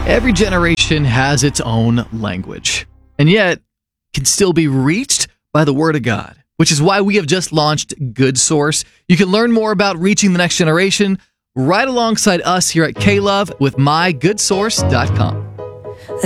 Every generation has its own language, and yet can still be reached by the Word of God, which is why we have just launched Good Source. You can learn more about reaching the next generation right alongside us here at K-Love with mygoodsource.com.